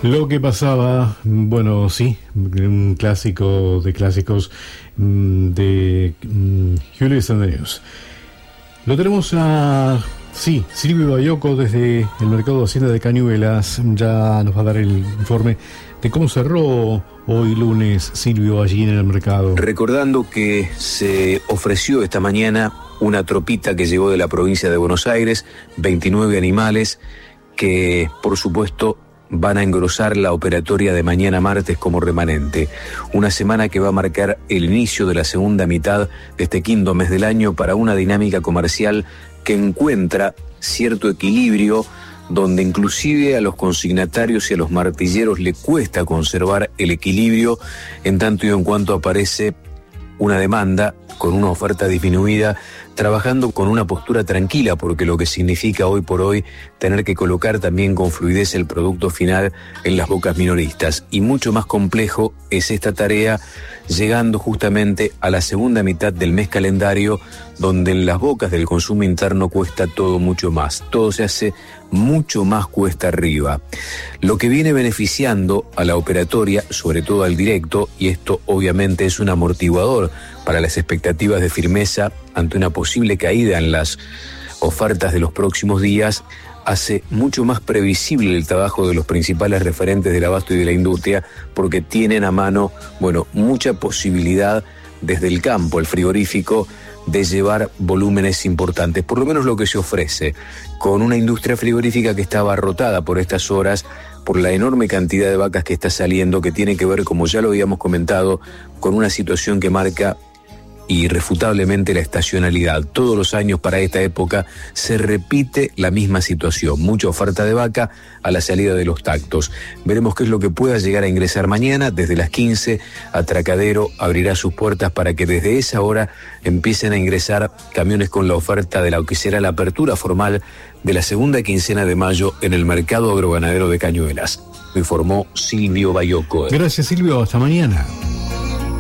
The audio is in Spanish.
Lo que pasaba, bueno, sí, un clásico de clásicos de Julius and the News. Lo tenemos a, sí, Silvio Baiocco desde el mercado de Hacienda de Cañuelas. Ya nos va a dar el informe de cómo cerró hoy lunes, Silvio, allí en el mercado. Recordando que se ofreció esta mañana una tropita que llegó de la provincia de Buenos Aires, 29 animales que, por supuesto, van a engrosar la operatoria de mañana martes como remanente. Una semana que va a marcar el inicio de la segunda mitad de este quinto mes del año para una dinámica comercial que encuentra cierto equilibrio, donde inclusive a los consignatarios y a los martilleros le cuesta conservar el equilibrio en tanto y en cuanto aparece una demanda con una oferta disminuida, trabajando con una postura tranquila, porque lo que significa hoy por hoy tener que colocar también con fluidez el producto final en las bocas minoristas. Y mucho más complejo es esta tarea llegando justamente a la segunda mitad del mes calendario, donde en las bocas del consumo interno cuesta todo mucho más. Todo se hace mucho más cuesta arriba. Lo que viene beneficiando a la operatoria, sobre todo al directo, y esto obviamente es un amortiguador para las expectativas de firmeza ante una posible caída en las ofertas de los próximos días, hace mucho más previsible el trabajo de los principales referentes del abasto y de la industria, porque tienen a mano, mucha posibilidad desde el campo, el frigorífico, de llevar volúmenes importantes, por lo menos lo que se ofrece, con una industria frigorífica que está abarrotada por estas horas, por la enorme cantidad de vacas que está saliendo, que tiene que ver, como ya lo habíamos comentado, con una situación que marca irrefutablemente la estacionalidad. Todos los años para esta época se repite la misma situación, mucha oferta de vaca a la salida de los tactos. Veremos qué es lo que pueda llegar a ingresar mañana. Desde las 15, Atracadero abrirá sus puertas para que desde esa hora empiecen a ingresar camiones con la oferta de lo que será la apertura formal de la segunda quincena de mayo en el mercado agroganadero de Cañuelas. Me informó Silvio Baiocco. Gracias, Silvio, hasta mañana.